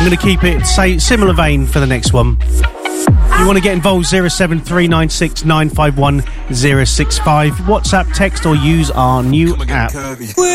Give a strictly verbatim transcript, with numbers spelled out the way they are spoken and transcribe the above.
I'm going to keep it say similar vein for the next one. If you want to get involved, zero seven three nine six nine five one zero six five. WhatsApp, text, or use our new app.